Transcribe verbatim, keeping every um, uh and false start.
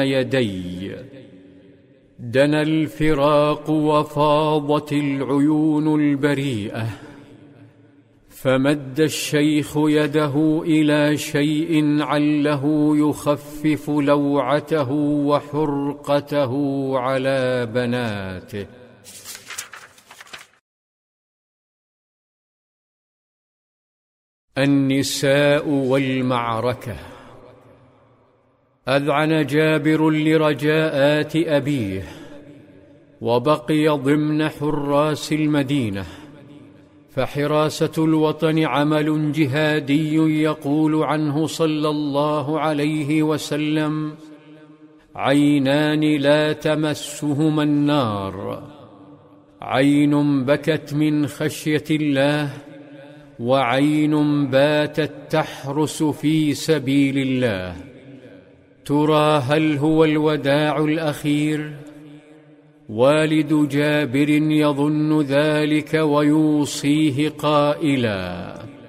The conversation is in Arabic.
يدي. دنا الفراق وفاضت العيون البريئة، فمد الشيخ يده إلى شيء عله يخفف لوعته وحرقته على بناته. النساء والمعركة. أذعن جابر لرجاءات أبيه، وبقي ضمن حراس المدينة، فحراسة الوطن عمل جهادي يقول عنه صلى الله عليه وسلم: عينان لا تمسهما النار، عين بكت من خشية الله، وعين باتت تحرس في سبيل الله. ترى هل هو الوداع الأخير؟ والد جابر يظن ذلك ويوصيه قائلا: